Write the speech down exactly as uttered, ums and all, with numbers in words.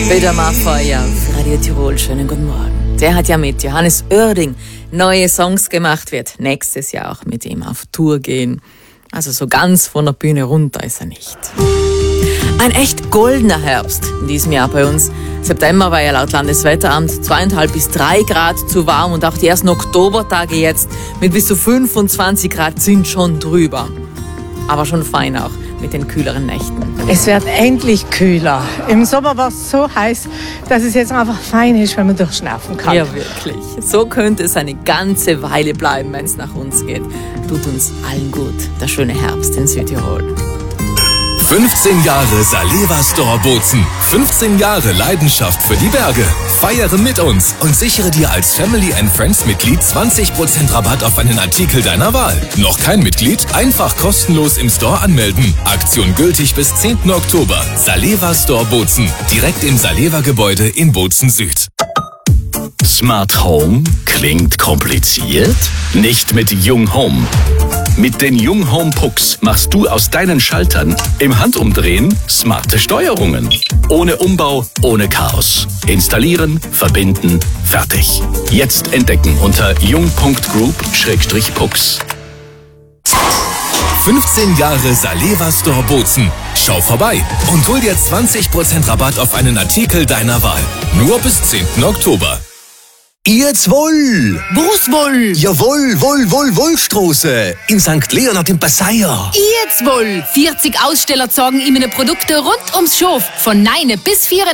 Peter Maffay auf Radio Tirol. Schönen guten Morgen. Der hat ja mit Johannes Oerding neue Songs gemacht, wird nächstes Jahr auch mit ihm auf Tour gehen. Also so ganz von der Bühne runter ist er nicht. Ein echt goldener Herbst in diesem Jahr bei uns. September war ja laut Landeswetteramt zweieinhalb bis drei Grad zu warm und auch die ersten Oktobertage jetzt mit bis zu fünfundzwanzig Grad sind schon drüber. Aber schon fein auch mit den kühleren Nächten. Es wird endlich kühler. Im Sommer war es so heiß, dass es jetzt einfach fein ist, wenn man durchschnaufen kann. Ja, wirklich. So könnte es eine ganze Weile bleiben, wenn es nach uns geht. Tut uns allen gut, der schöne Herbst in Südtirol. fünfzehn Jahre Saleva Store Bozen. fünfzehn Jahre Leidenschaft für die Berge. Feiere mit uns und sichere dir als Family and Friends Mitglied zwanzig Prozent Rabatt auf einen Artikel deiner Wahl. Noch kein Mitglied? Einfach kostenlos im Store anmelden. Aktion gültig bis zehnten Oktober. Saleva Store Bozen. Direkt im Saleva-Gebäude in Bozen Süd. Smart Home klingt kompliziert? Nicht mit Jung Home. Mit den Jung Home Pucks machst du aus deinen Schaltern im Handumdrehen smarte Steuerungen. Ohne Umbau, ohne Chaos. Installieren, verbinden, fertig. Jetzt entdecken unter jung punkt group schrägstrich pucks. fünfzehn Jahre Saleva Store Bozen. Schau vorbei und hol dir zwanzig Prozent Rabatt auf einen Artikel deiner Wahl. Nur bis zehnten Oktober. Jetzt wohl! Wo's wohl? Jawohl, wohl, wohl, Wollstraße. In Sankt Leonhard im Passaier. Jetzt wohl! vierzig Aussteller zeigen ihm Produkte rund ums Schof. Von neun bis vier